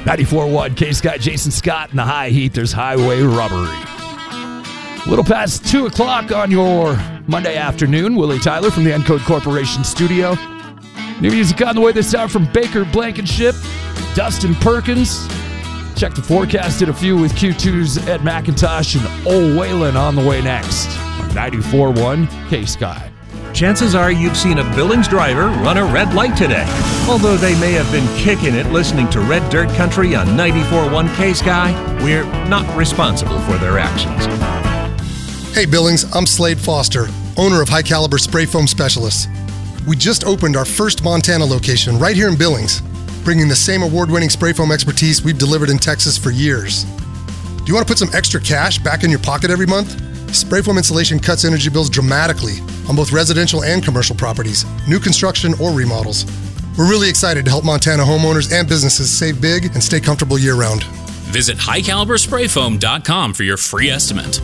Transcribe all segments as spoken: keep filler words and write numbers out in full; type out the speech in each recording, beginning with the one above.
ninety-four point one K-Sky, Jason Scott in the high heat. There's highway robbery. A little past two o'clock on your Monday afternoon. Willie Tyler from the Encode Corporation studio. New music on the way this hour from Baker Blankenship, Dustin Perkins. Check the forecast, did a few with Q two's Ed McIntosh and Ol' Waylon on the way next on ninety-four point one K-Sky. Chances are you've seen a Billings driver run a red light today. Although they may have been kicking it listening to Red Dirt Country on ninety-four point one K-Sky, we're not responsible for their actions. Hey Billings, I'm Slade Foster, owner of High Caliber Spray Foam Specialists. We just opened our first Montana location right here in Billings, bringing the same award-winning spray foam expertise we've delivered in Texas for years. Do you want to put some extra cash back in your pocket every month? Spray foam insulation cuts energy bills dramatically on both residential and commercial properties, new construction or remodels. We're really excited to help Montana homeowners and businesses save big and stay comfortable year-round. Visit high caliber spray foam dot com for your free estimate.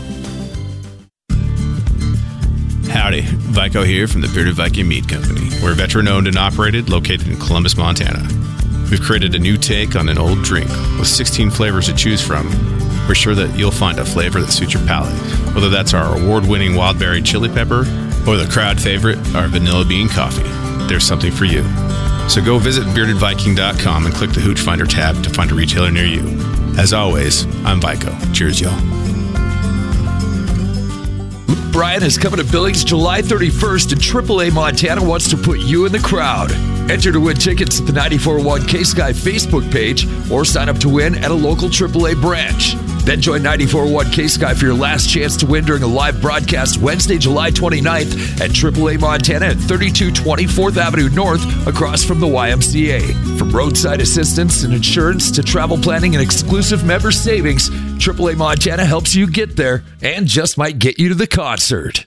Howdy, Vico here from the Bearded Viking Meat Company. We're veteran-owned and operated, located in Columbus, Montana. We've created a new take on an old drink with sixteen flavors to choose from. We're sure that you'll find a flavor that suits your palate, whether that's our award-winning wild berry chili pepper or the crowd favorite, our vanilla bean coffee. There's something for you. So go visit bearded viking dot com and click the Hooch Finder tab to find a retailer near you. As always, I'm Vico. Cheers, y'all. Luke Bryan is coming to Billings July thirty-first, and triple A Montana wants to put you in the crowd. Enter to win tickets at the ninety-four point one K-Sky Facebook page or sign up to win at a local triple A branch. Then join ninety-four point one K-Sky for your last chance to win during a live broadcast Wednesday, July twenty-ninth at triple A Montana at thirty-two twenty fourth Avenue North across from the Y M C A. From roadside assistance and insurance to travel planning and exclusive member savings, triple A Montana helps you get there and just might get you to the concert.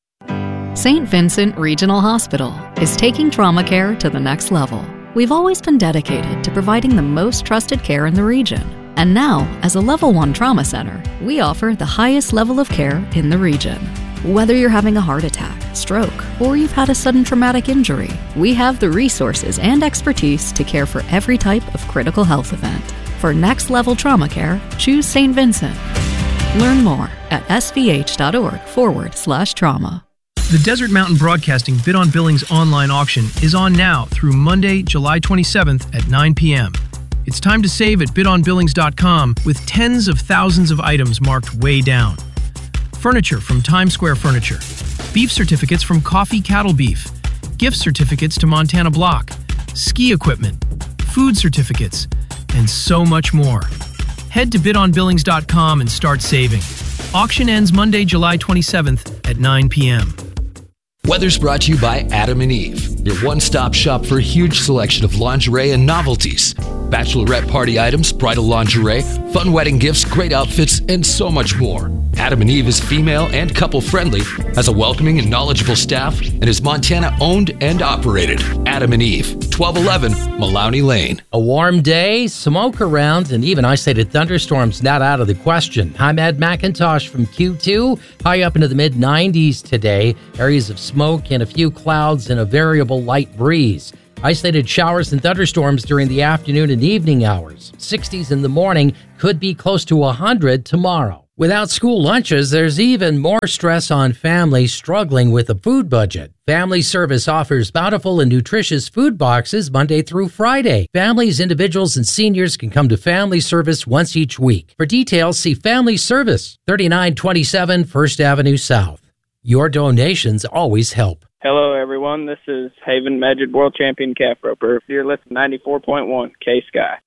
Saint Vincent Regional Hospital is taking trauma care to the next level. We've always been dedicated to providing the most trusted care in the region. And now, as a Level one Trauma Center, we offer the highest level of care in the region. Whether you're having a heart attack, stroke, or you've had a sudden traumatic injury, we have the resources and expertise to care for every type of critical health event. For next-level trauma care, choose Saint Vincent. Learn more at svh.org forward slash trauma. The Desert Mountain Broadcasting Bid on Billings online auction is on now through Monday, July twenty-seventh at nine p.m. It's time to save at bid on billings dot com with tens of thousands of items marked way down. Furniture from Times Square Furniture, beef certificates from Coffee Cattle Beef, gift certificates to Montana Block, ski equipment, food certificates, and so much more. Head to bid on billings dot com and start saving. Auction ends Monday, July twenty-seventh at nine p.m. Weather's brought to you by Adam and Eve, your one-stop shop for a huge selection of lingerie and novelties. Bachelorette party items, bridal lingerie, fun wedding gifts, great outfits, and so much more. Adam and Eve is female and couple-friendly, has a welcoming and knowledgeable staff, and is Montana-owned and operated. Adam and Eve, twelve eleven Malawney Lane. A warm day, smoke around, and even isolated thunderstorms not out of the question. I'm Ed McIntosh from Q two, high up into the mid nineties today. Areas of smoke and a few clouds and a variable light breeze. Isolated showers and thunderstorms during the afternoon and evening hours. sixties in the morning, could be close to one hundred tomorrow. Without school lunches, there's even more stress on families struggling with a food budget. Family Service offers bountiful and nutritious food boxes Monday through Friday. Families, individuals, and seniors can come to Family Service once each week. For details, see Family Service, thirty-nine twenty-seven First Avenue South. Your donations always help. Hello, everyone. This is Haven Majid World Champion Calf Roper. You're listening to ninety-four point one K-Sky.